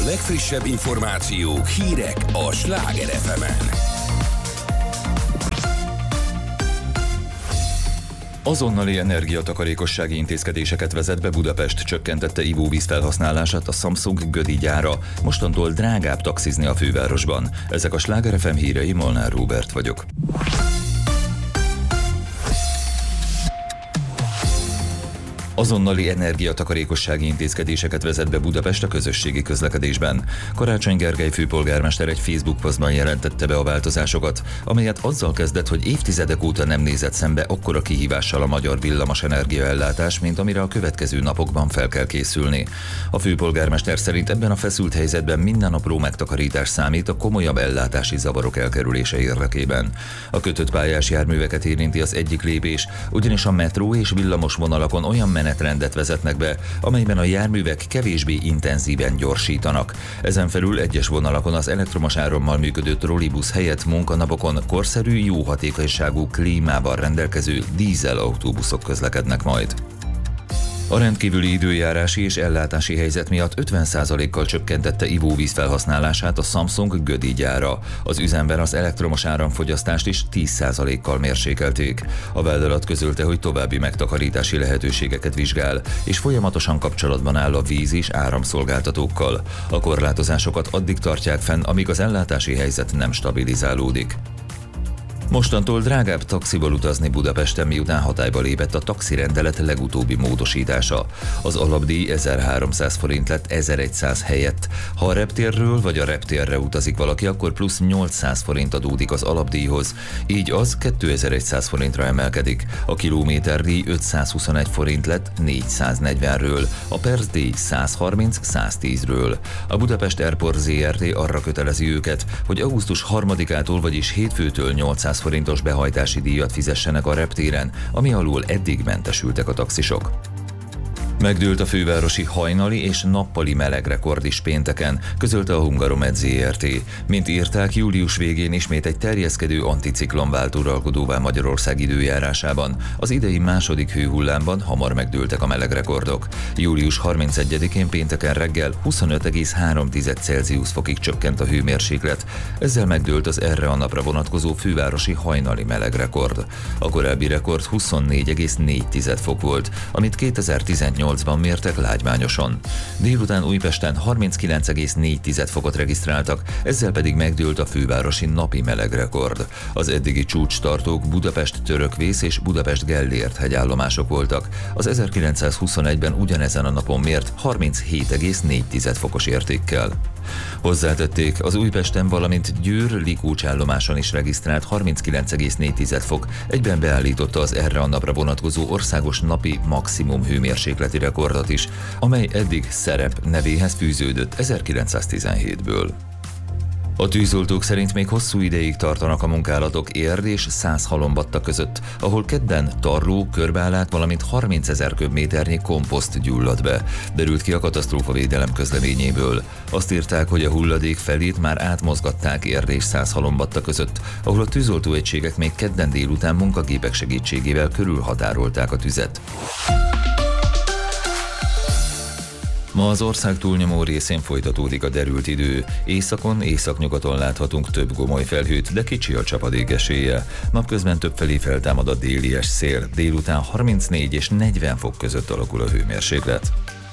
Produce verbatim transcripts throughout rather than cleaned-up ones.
legfrissebb információk, hírek a Sláger ef emen. Azonnali energiatakarékossági intézkedéseket vezet be Budapest, csökkentette ivóvíz felhasználását a Samsung Gödi gyára. Mostantól drágább taxizni a fővárosban. Ezek a Sláger ef em hírei, Molnár Róbert vagyok. Azonnali energiatakarékossági intézkedéseket vezet be Budapest a közösségi közlekedésben. Karácsony Gergely főpolgármester egy Facebook posztban jelentette be a változásokat, amelyet azzal kezdett, hogy évtizedek óta nem nézett szembe akkora kihívással a magyar villamos energiaellátás, mint amire a következő napokban fel kell készülni. A főpolgármester szerint ebben a feszült helyzetben minden apró megtakarítás számít a komolyabb ellátási zavarok elkerülése érdekében. A kötött pályás járműveket érinti az egyik lépés, ugyanis a metró és villamos vonalakon olyan menetrendet vezetnek be, amelyben a járművek kevésbé intenzíven gyorsítanak. Ezen felül egyes vonalakon az elektromos árammal működő trollibusz helyett munkanapokon korszerű, jó hatékonyságú klímával rendelkező dízel autóbuszok közlekednek majd. A rendkívüli időjárási és ellátási helyzet miatt ötven százalékkal csökkentette ivóvíz felhasználását a Samsung Gödi gyára. Az üzemben az elektromos áramfogyasztást is tíz százalékkal mérsékelték. A vállalat közölte, hogy további megtakarítási lehetőségeket vizsgál, és folyamatosan kapcsolatban áll a víz- és áramszolgáltatókkal. A korlátozásokat addig tartják fenn, amíg az ellátási helyzet nem stabilizálódik. Mostantól drágább taxival utazni Budapesten, miután hatályba lépett a taxirendelet legutóbbi módosítása. Az alapdíj ezerháromszáz forint lett ezerszáz helyett. Ha a reptérről vagy a reptérre utazik valaki, akkor plusz nyolcszáz forint adódik az alapdíjhoz, így az kétezer-száz forintra emelkedik. A kilométerdíj ötszázhuszonegy forint lett négyszáznegyvenről, a percdíj százharminc-száztízről. A Budapest Airport zé er té arra kötelezi őket, hogy augusztus harmadikától, vagyis hétfőtől nyolcszáz forintos behajtási díjat fizessenek a reptéren, ami alól eddig mentesültek a taxisok. Megdőlt a fővárosi hajnali és nappali melegrekord is pénteken, közölte a Hungaromed zé er té. Mint írták, július végén ismét egy terjeszkedő anticiklon vált uralkodóvá Magyarország időjárásában. Az idei második hőhullámban hamar megdőltek a melegrekordok. július harmincegyedikén pénteken reggel huszonöt egész három Celsius fokig csökkent a hőmérséklet. Ezzel megdőlt az erre a napra vonatkozó fővárosi hajnali melegrekord. A korábbi rekord huszonnégy egész négy fok volt, amit kétezer-tizennyolcban mértek Lágymányoson. Délután Újpesten harminckilenc egész négy fokot regisztráltak, ezzel pedig megdőlt a fővárosi napi melegrekord. Az eddigi csúcstartók Budapest-Törökvész és Budapest-Gellért hegyállomások voltak. Az ezerkilencszázhuszonegyben ugyanezen a napon mért harminchét egész négy fokos értékkel. Hozzátették, az Újpesten, valamint Győr-Likócs állomáson is regisztrált harminckilenc egész négy fok egyben beállította az erre a napra vonatkozó országos napi maximum hőmérsékleti rekordot is, amely eddig Szerep nevéhez fűződött ezerkilencszáztizenhétből. A tűzoltók szerint még hosszú ideig tartanak a munkálatok Érd és Szászhalombatta között, ahol kedden tarló, körbeállát, valamint harmincezer köbméternyi komposzt gyullad be, derült ki a katasztrófavédelem közleményéből. Azt írták, hogy a hulladék felét már átmozgatták Érd és Szászhalombatta között, ahol a tűzoltóegységek még kedden délután munkagépek segítségével körülhatárolták a tüzet. Ma az ország túlnyomó részén folytatódik a derült idő. Északon, északnyugaton láthatunk több gomoly felhőt, de kicsi a csapadék esélye. Napközben többfelé feltámad a délies szél, délután harmincnégy és negyven fok között alakul a hőmérséklet.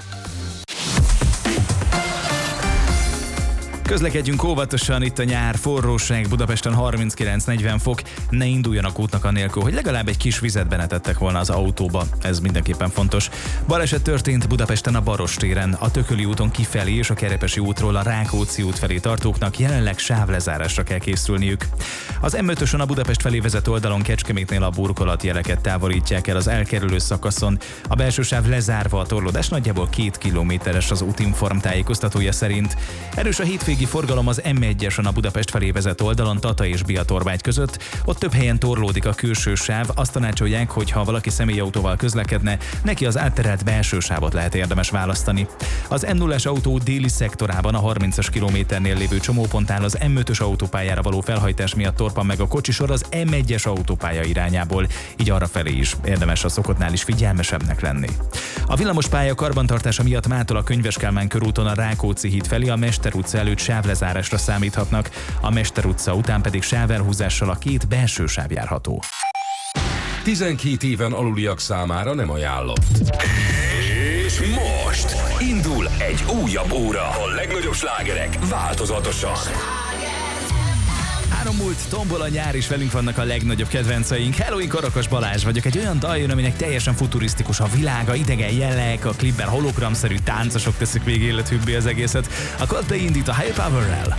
Közlekedjünk óvatosan, itt a nyár, forróság, Budapesten harminckilenc-negyven fok, ne induljanak útnak anélkül, hogy legalább egy kis vizet benetettek volna az autóba, ez mindenképpen fontos. Baleset történt Budapesten a Baross téren, a Tököli úton kifelé és a Kerepesi útról a Rákóczi út felé tartóknak jelenleg sávlezárásra kell készülniük. Az em ötösön a Budapest felé vezető oldalon Kecskemétnél a burkolatjeleket távolítják el az elkerülő szakaszon, a belső sáv lezárva, a torlódás nagyjából két kilométeres az Útinform tájékoztatója szerint. Erős a hétvégi eddigi forgalom az M egyesen a Budapest felé vezet oldalon Tata és Biatorvágy között. Ott több helyen torlódik a külső sáv. Azt tanácsolják, hogy ha valaki személyautóval közlekedne, neki az átterelt belső sávot lehet érdemes választani. Az M nullás autó déli szektorában a harmincas kilométernél lévő csomóponttál az M ötös autópályára való felhajtás miatt torpan meg a kocsisor az M egyes autópálya irányából, így arra felé is érdemes a szokottnál is figyelmesebbnek lenni. A villamospálya karbantartása miatt mától a Könyves Kálmán körúton a Rákóczi híd felé a Mester utca előtt sávlezárásra számíthatnak, a Mester utca után pedig sávelhúzással a két belső sáv járható. tizenkét éven aluliak számára nem ajánlott. És most indul egy újabb óra. A legnagyobb slágerek változatosan. Három múlt, tombol a nyár, és velünk vannak a legnagyobb kedvenceink. Hello, én Karakas Balázs vagyok. Egy olyan dal jön, aminek teljesen futurisztikus a világa, idegen jelleg, a klipben hologramszerű táncosok teszik még élethűbbé az egészet. A Coldplay indít a High Power-rel.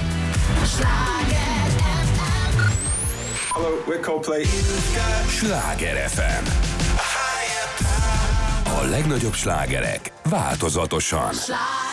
Hello, we're Coldplay. Sláger ef em. A legnagyobb slágerek változatosan.